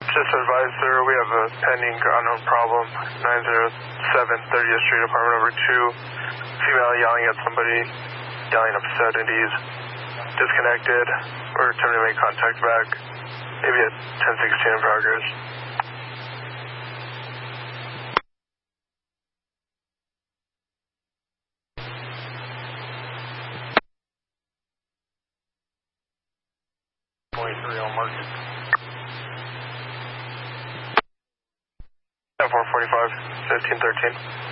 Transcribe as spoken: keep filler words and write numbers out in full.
Just advise, sir, we have a pending unknown problem, nine oh seven thirtieth Street, apartment number two. Female yelling at somebody, yelling obscenities, disconnected. We're attempting to make contact back, maybe at ten sixteen in progress. twenty-three on market. four forty-five, fifteen thirteen.